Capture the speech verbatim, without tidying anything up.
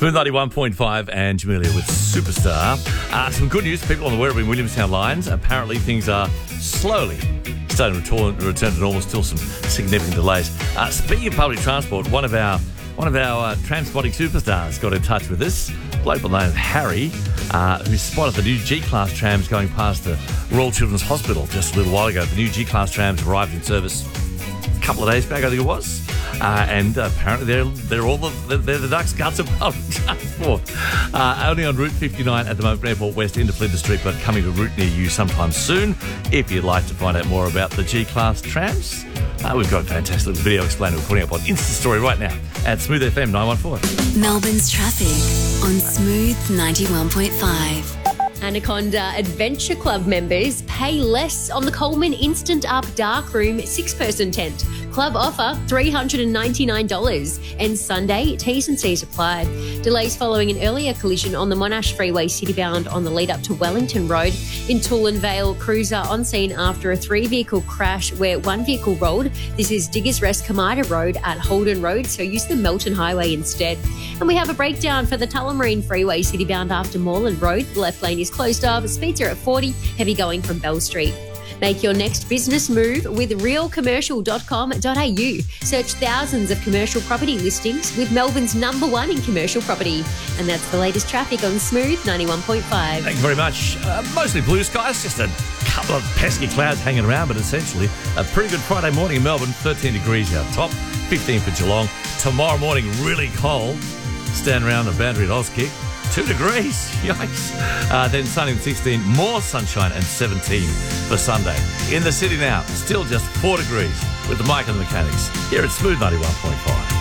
Smooth ninety-one point five and Jamelia with Superstar. Uh, some good news, people on the Werribee Williamstown lines. Apparently things are slowly starting to return, return to normal, still some significant delays. Uh, speaking of public transport, one of our one of our uh, transpotting superstars got in touch with us, a bloke by the name of Harry, uh, who spotted the new G-Class trams going past the Royal Children's Hospital just a little while ago. The new G-Class trams arrived in service a couple of days back, I think it was. Uh, and uh, apparently they're they're all the they're the duck's guts of public transport. Uh, only on Route fifty-nine at the moment, from Airport West into Flinders Street, but coming to a route near you sometime soon. If you'd like to find out more about the G-Class trams, uh, we've got a fantastic little video explainer we're putting up on Insta Story right now at Smooth F M nine one four. Melbourne's traffic on Smooth ninety-one point five. Anaconda Adventure Club members pay less on the Coleman Instant Up Darkroom six-person tent. Club offer three hundred ninety-nine dollars and Sunday T's and C's apply. Delays following an earlier collision on the Monash Freeway citybound on the lead up to Wellington Road. In Toolan Vale, cruiser on scene after a three-vehicle crash where one vehicle rolled. This is Diggers Rest Kamida Road at Holden Road, so use the Melton Highway instead. And we have a breakdown for the Tullamarine Freeway citybound after Moreland Road. The left lane is closed off. Speeds are at forty, heavy going from Bell Street. Make your next business move with real commercial dot com dot a u. Search thousands of commercial property listings with Melbourne's number one in commercial property. And that's the latest traffic on Smooth ninety-one point five. Thank you very much. Uh, mostly blue skies, just a couple of pesky clouds hanging around, but essentially a pretty good Friday morning in Melbourne. thirteen degrees out top, fifteen for Geelong. Tomorrow morning, really cold. Stand around the boundary at Auskick. Two degrees, yikes. Uh, then sunny and sixteen, more sunshine and seventeen for Sunday. In the city now, still just four degrees with the Mike and the Mechanics here at Smooth ninety-one point five.